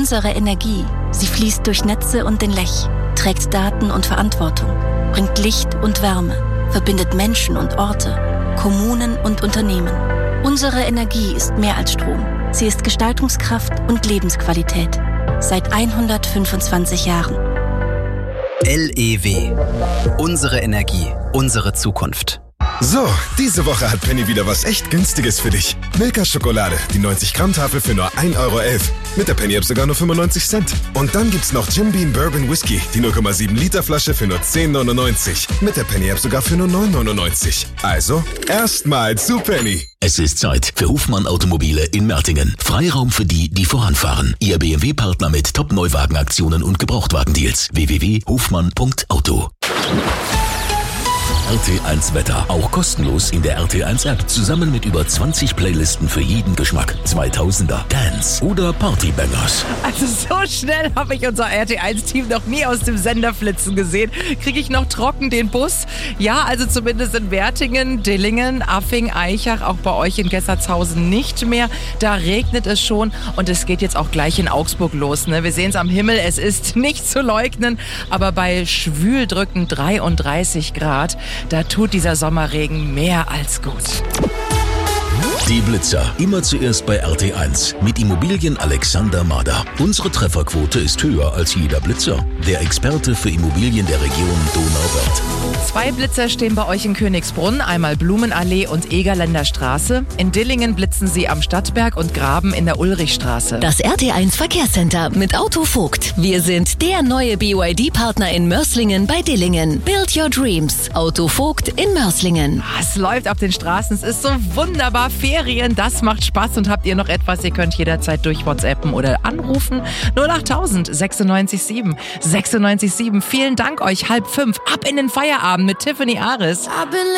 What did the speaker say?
Unsere Energie, sie fließt durch Netze und den Lech, trägt Daten und Verantwortung, bringt Licht und Wärme, verbindet Menschen und Orte, Kommunen und Unternehmen. Unsere Energie ist mehr als Strom. Sie ist Gestaltungskraft und Lebensqualität. Seit 125 Jahren. LEW. Unsere Energie, unsere Zukunft. So, diese Woche hat Penny wieder was echt Günstiges für dich. Milka-Schokolade, die 90-Gramm-Tafel für nur 1,11 €. Mit der Penny-App sogar nur 95 Cent. Und dann gibt's noch Jim Beam Bourbon Whisky, die 0,7-Liter-Flasche für nur 10,99. Mit der Penny-App sogar für nur 9,99. Also, erstmal zu Penny. Es ist Zeit für Hofmann Automobile in Mertingen. Freiraum für die, die voranfahren. Ihr BMW-Partner mit Top-Neuwagenaktionen und Gebrauchtwagendeals. www.hofmann.auto. RT1 Wetter, auch kostenlos in der RT1 App, zusammen mit über 20 Playlisten für jeden Geschmack. 2000er, Dance oder Partybangers. Also so schnell habe ich unser RT1-Team noch nie aus dem Sender flitzen gesehen. Kriege ich noch trocken den Bus? Ja, also zumindest in Wertingen, Dillingen, Affing, Aichach, auch bei euch in Gessertshausen nicht mehr. Da regnet es schon und es geht jetzt auch gleich in Augsburg los. Ne? Wir sehen es am Himmel, es ist nicht zu leugnen, aber bei schwüldrückend 33 Grad, da tut dieser Sommerregen mehr als gut. Die Blitzer, immer zuerst bei RT1 mit Immobilien Alexander Mader. Unsere Trefferquote ist höher als jeder Blitzer. Der Experte für Immobilien der Region Donauwörth. 2 Blitzer stehen bei euch in Königsbrunn, einmal Blumenallee und Egerländer Straße. In Dillingen blitzen sie am Stadtberg und Graben in der Ulrichstraße. Das RT1 Verkehrscenter mit Auto Vogt. Wir sind der neue BYD-Partner in Mörslingen bei Dillingen. Build your dreams. Auto Vogt in Mörslingen. Es läuft auf den Straßen, es ist so wunderbar. Ferien, das macht Spaß. Und habt ihr noch etwas, ihr könnt jederzeit durch WhatsAppen oder anrufen. 08000 96 7. Vielen Dank euch. 4:30, ab in den Feierabend mit Tiffany Aris.